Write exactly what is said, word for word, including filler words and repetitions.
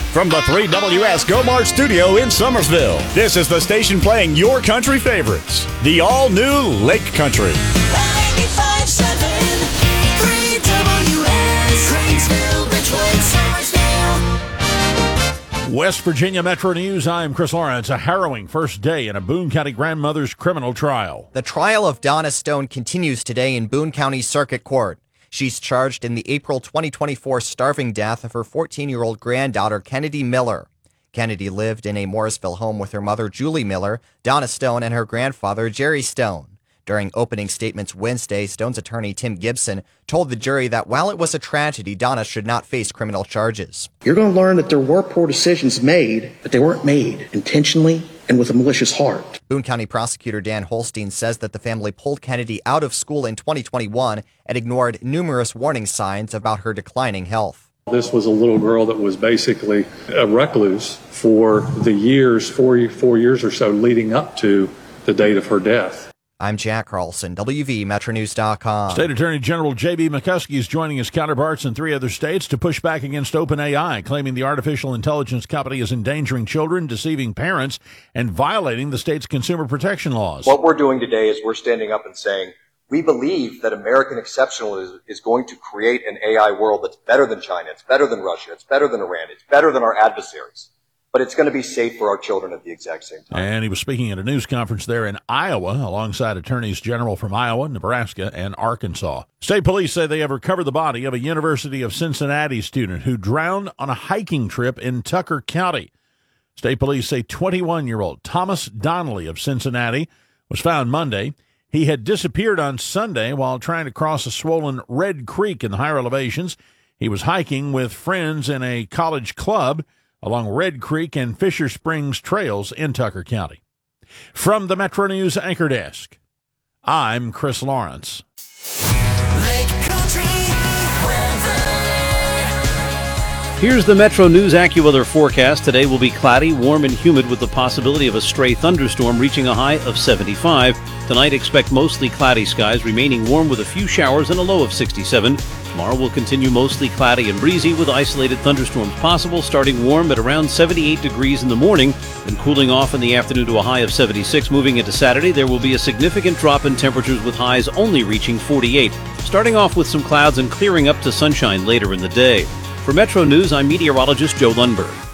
From the three W S Go Mart studio in Summersville, this is the station playing your country favorites. The all-new Lake Country. ninety-five point seven, three W S, Cranesville, Richwood, Summersville. West Virginia Metro News, I'm Chris Lawrence. A harrowing first day in a Boone County grandmother's criminal trial. The trial of Donna Stone continues today in Boone County Circuit Court. She's charged in the April twenty twenty-four starving death of her fourteen-year-old granddaughter, Kennedy Miller. Kennedy lived in a Morrisville home with her mother, Julie Miller, Donna Stone, and her grandfather, Jerry Stone. During opening statements Wednesday, Stone's attorney, Tim Gibson, told the jury that while it was a tragedy, Donna should not face criminal charges. You're going to learn that there were poor decisions made, but they weren't made intentionally and with a malicious heart. Boone County prosecutor Dan Holstein says that the family pulled Kennedy out of school in twenty twenty-one and ignored numerous warning signs about her declining health. This was a little girl that was basically a recluse for the years, four, four years or so leading up to the date of her death. I'm Jack Carlson, W V Metro News dot com. State Attorney General J B McCuskey is joining his counterparts in three other states to push back against OpenAI, claiming the artificial intelligence company is endangering children, deceiving parents, and violating the state's consumer protection laws. What we're doing today is we're standing up and saying, we believe that American exceptionalism is going to create an A I world that's better than China, it's better than Russia, it's better than Iran, it's better than our adversaries. But it's going to be safe for our children at the exact same time. And he was speaking at a news conference there in Iowa alongside attorneys general from Iowa, Nebraska, and Arkansas. State police say they have recovered the body of a University of Cincinnati student who drowned on a hiking trip in Tucker County. State police say twenty-one-year-old Thomas Donnelly of Cincinnati was found Monday. He had disappeared on Sunday while trying to cross a swollen Red Creek in the higher elevations. He was hiking with friends in a college club along Red Creek and Fisher Springs trails in Tucker County. From the Metro News Anchor Desk, I'm Chris Lawrence. Lake Country weather. Here's the Metro News AccuWeather forecast. Today will be cloudy, warm, and humid with the possibility of a stray thunderstorm reaching a high of seventy-five. Tonight, expect mostly cloudy skies, remaining warm with a few showers and a low of sixty-seven. Tomorrow will continue mostly cloudy and breezy with isolated thunderstorms possible, starting warm at around seventy-eight degrees in the morning and cooling off in the afternoon to a high of seventy-six. Moving into Saturday, there will be a significant drop in temperatures with highs only reaching forty-eight. Starting off with some clouds and clearing up to sunshine later in the day. For Metro News, I'm meteorologist Joe Lundberg.